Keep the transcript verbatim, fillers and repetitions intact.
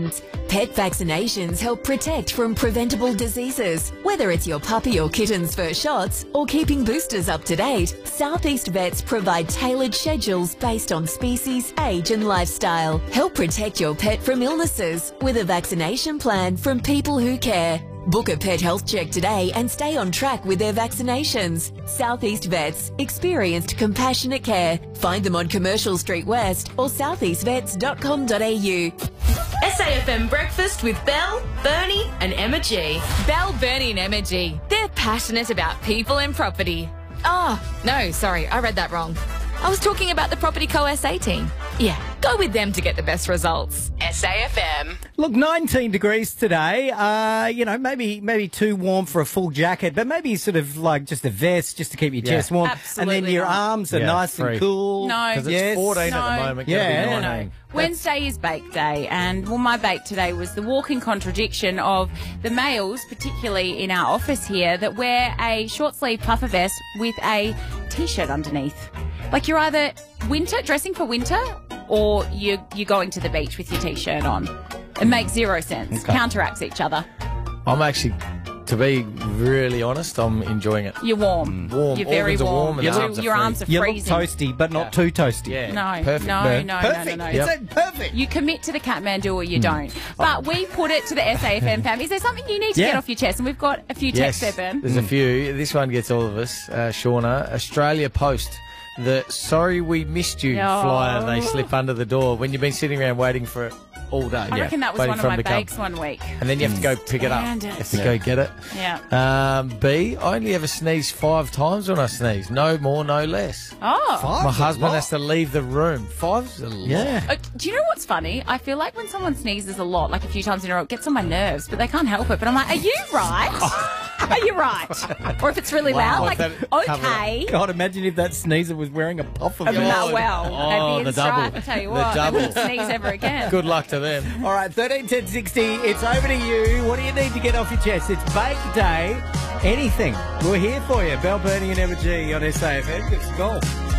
vaccinations. Pet vaccinations help protect from preventable diseases. Whether it's your puppy or kitten's first shots or keeping boosters up to date, Southeast Vets provide tailored schedules based on species, age and lifestyle. Help protect your pet from illnesses with a vaccination plan from people who care. Book a pet health check today and stay on track with their vaccinations. Southeast Vets, experienced compassionate care. Find them on Commercial Street West or southeast vets dot com dot a u. S A F M Breakfast with Belle, Bernie and Emma G. Belle, Bernie and Emma G. They're passionate about people and property. Oh, no, sorry, I read that wrong. I was talking about the Property Co S A team. Yeah, go with them to get the best results. S A F M. Look, nineteen degrees today. Uh, you know, maybe maybe too warm for a full jacket, but maybe sort of like just a vest just to keep your Yeah. chest warm. Absolutely and then your not. arms are Yeah, nice free. and cool. No. Because Yes. it's fourteen No. at the moment. Yeah. Gonna be No, No, nineteen. no. Wednesday is bake day, and well, my bake today was the walking contradiction of the males, particularly in our office here, that wear a short sleeve puffer vest with a t-shirt underneath. Like you're either winter dressing for winter, or you you're going to the beach with your t-shirt on. It makes zero sense. Okay. Counteracts each other. I'm actually, to be really honest, I'm enjoying it. You're warm. Warm. You're very Organs are warm. warm and your arms are your free. arms are You look freezing. toasty, but not too toasty. Yeah. No, Perfect. no, No. no, Perfect. no, no, no. You said perfect. You commit to the Kathmandu or you don't. But we put it to the S A F M family. Is there something you need to Yeah. get off your chest? And we've got a few Yes, texts, Evan. there's a few. This one gets all of us. Uh, Shauna, Australia Post. The sorry we missed you Oh. flyer they slip under the door when you've been sitting around waiting for it all day. I reckon that was Waiting one of for my them to come. bakes one week. And then you have to go pick it up. Stand You it. have to go get it. Yeah. Um, B, I only ever sneeze five times when I sneeze. No more, no less. Oh. Five's My a husband lot. has to leave the room. Five's a lot. Yeah. Uh, do you know what's funny? I feel like when someone sneezes a lot, like a few times in a row, it gets on my nerves, but they can't help it. But I'm like, are you right? Are you right? Or if it's really Wow. loud, like, That- cover okay. God, imagine if that sneezer was wearing a puffer Uh, vest. no, well, Oh, they'd be the in strife, double. I tell you The what. They double. wouldn't sneeze ever again. Good luck to them. All right, thirteen ten sixty, it's over to you. What do you need to get off your chest? It's bake day. Anything. We're here for you. Belle, Bernie and Emma G on S A F M. Good call.